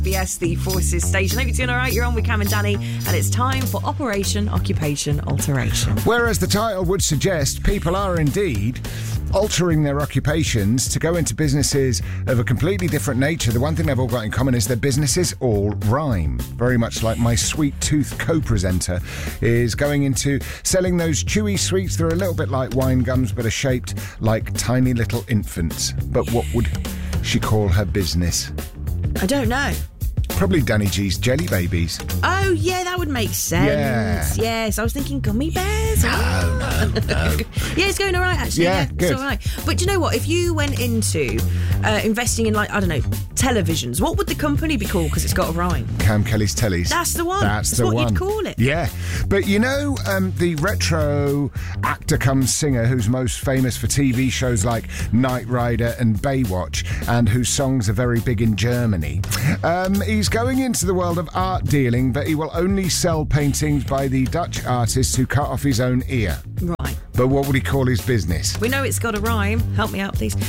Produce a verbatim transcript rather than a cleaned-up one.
B S, the Forces station. Hope you're doing all right. You're on with Cam and Danny, and it's time for Operation Occupation Alteration. Whereas the title would suggest people are indeed altering their occupations to go into businesses of a completely different nature, the one thing they've all got in common is their businesses all rhyme. Very much like my sweet tooth co-presenter is going into selling those chewy sweets that are a little bit like wine gums but are shaped like tiny little infants. But what would she call her business? I don't know. Probably Danny G's Jelly Babies. Oh, yeah, that would make sense. Yeah. Yes, I was thinking gummy bears. No, no, no. Yeah, it's going all right, actually. Yeah, Yeah, good. It's all right. But do you know what? If you went into uh, investing in, like, I don't know, televisions, what would the company be called? Because it's got a rhyme. Cam Kelly's Tellies. That's the one. That's, That's the what one. you'd call it. Yeah. But you know, um, the retro actor cum singer who's most famous for T V shows like Knight Rider and Baywatch, and whose songs are very big in Germany. Um, he's going into the world of art dealing, but he will only sell paintings by the Dutch artist who cut off his own ear. Right. But what would he call his business? We know it's got a rhyme. Help me out, please.